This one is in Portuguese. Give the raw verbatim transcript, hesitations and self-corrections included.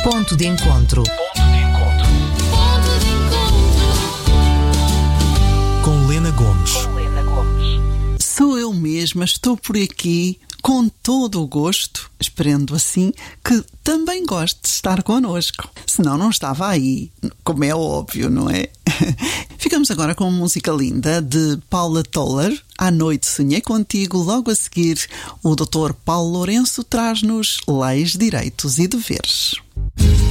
Ponto de encontro. Com Lena Gomes. Sou eu mesma, estou por aqui com todo o gosto, esperando assim que também goste de estar connosco. Senão não estava aí, como é óbvio, não é? Ficamos agora com uma música linda de Paula Toller. À noite sonhei contigo. Logo a seguir, o doutor Paulo Lourenço traz-nos leis, direitos e deveres.